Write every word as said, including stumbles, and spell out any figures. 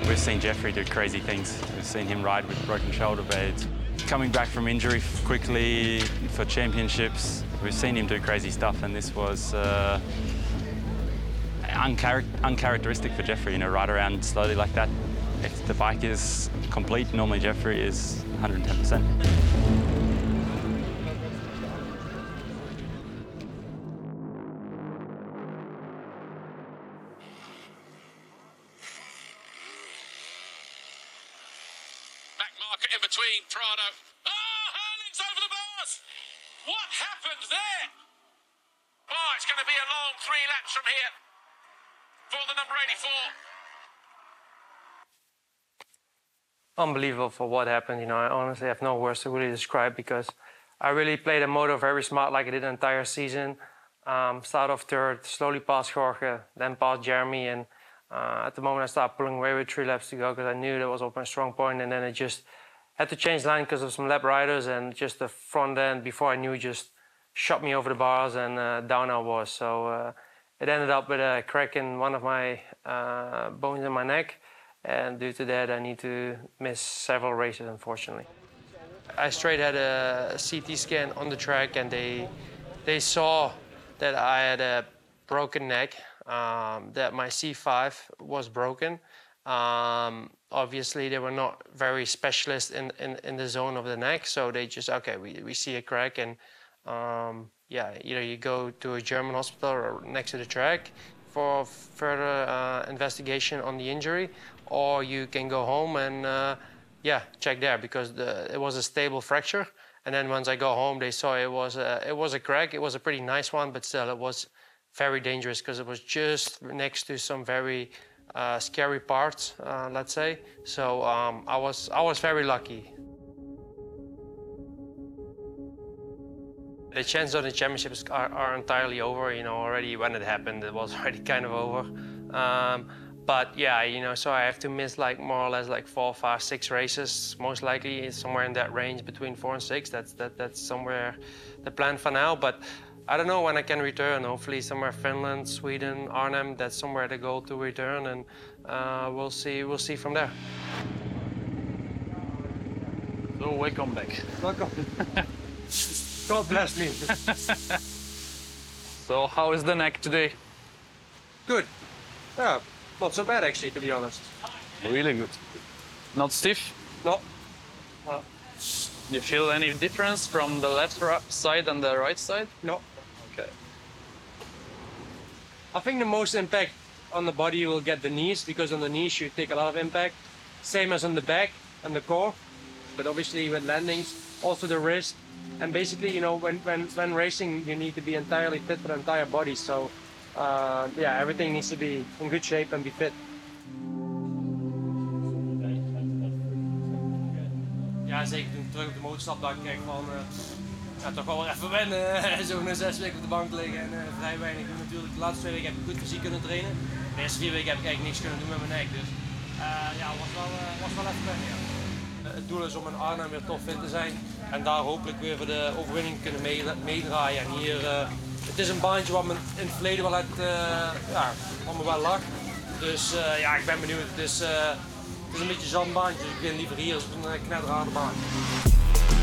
We've seen Jeffrey do crazy things. We've seen him ride with broken shoulder blades. Coming back from injury quickly for championships, we've seen him do crazy stuff, and this was uh, unchar uncharacteristic for Jeffrey, you know, ride around slowly like that. If the bike is complete, normally Jeffrey is one hundred ten percent. Marker in between Prado. Oh, Hurling's over the bars! What happened there? Oh, it's going to be a long three laps from here for the number eighty-four. Unbelievable for what happened. You know, I honestly have no words to really describe, because I really played the motor very smart, like I did the entire season. Um, start off third, slowly past Jorge, then past Jeremy, and uh, at the moment I started pulling away with three laps to go, because I knew that was up my strong point, and then I just had to change line because of some lap riders, and just the front end before I knew just shot me over the bars, and uh, down I was. So uh, it ended up with a crack in one of my uh, bones in my neck, and due to that I need to miss several races, unfortunately. I straight had a C T scan on the track, and they they saw that I had a broken neck, um, that my C five was broken. Um, obviously, they were not very specialist in, in, in the zone of the neck, so they just, okay, we, we see a crack, and um, yeah, either you go to a German hospital or next to the track for further uh, investigation on the injury, or you can go home and uh, yeah, check there, because the, it was a stable fracture. And then once I go home, they saw it was a, it was a crack. It was a pretty nice one, but still it was very dangerous, because it was just next to some very uh, scary parts, uh, let's say. So um, I was I was very lucky. The chances of the championships are, are entirely over. You know, already when it happened, it was already kind of over. Um, But yeah, you know, so I have to miss like more or less like four, five, six races, most likely somewhere in that range between four and six. That's that that's somewhere the plan for now. But I don't know when I can return. Hopefully somewhere Finland, Sweden, Arnhem. That's somewhere the goal to return, and uh, we'll see. We'll see from there. So welcome back. Welcome. God bless me. So how is the neck today? Good. Yeah. Not so bad, actually, to be honest. Really good. Not stiff? No. No. Do you feel any difference from the left side and the right side? No. Okay. I think the most impact on the body you will get the knees, because on the knees you take a lot of impact. Same as on the back and the core. But obviously with landings, also the wrist. And basically, you know, when, when, when racing, you need to be entirely fit for the entire body. So Uh, yeah, everything needs to be in good shape and be fit. Ja, zeker toen ik terug op de motor stapte, dacht ik echt van, uh, ja, toch wel weer even wennen. Zo na zes weken op de bank liggen en uh, vrij weinig doen natuurlijk. De laatste twee weken heb ik goed fysiek kunnen trainen. De eerste vier weken heb ik eigenlijk niks kunnen doen met mijn nek. Dus uh, ja, was wel, uh, was wel even wennen. Ja. Uh, het doel is om in Arnhem weer top fit te zijn en daar hopelijk weer voor de overwinning kunnen meedraaien. En hier, uh, het is een baantje wat me in het verleden wel uit, uh, ja, wat me wel lag. Dus uh, ja, ik ben benieuwd. Het is, uh, het is een beetje een zandbaantje, dus ik ben liever hier als op een knetterharde baan.